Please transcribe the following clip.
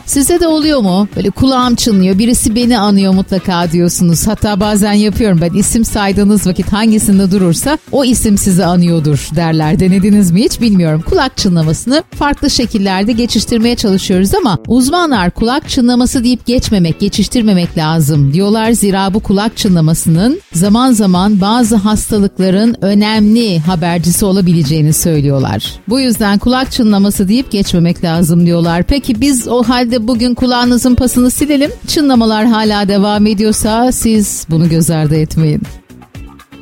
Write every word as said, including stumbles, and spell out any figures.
Size de oluyor mu? Böyle kulağım çınlıyor, birisi beni anıyor mutlaka diyorsunuz. Hatta bazen yapıyorum ben, isim saydığınız vakit hangisinde durursa o isim sizi anıyordur derler. Denediniz mi hiç bilmiyorum. Kulak çınlamasını farklı şekillerde geçiştirmeye çalışıyoruz ama uzmanlar kulak çınlaması deyip geçmemek, geçiştirmemek lazım diyorlar. Zira bu kulak çınlamasının zaman zaman bazı hastalıkların önemli habercisi olabileceğini söylüyorlar. Bu yüzden kulak çınlaması deyip geçmemek lazım diyorlar. Peki biz o halde bugün kulağınızın pasını silelim. Çınlamalar hala devam ediyorsa siz bunu göz ardı etmeyin.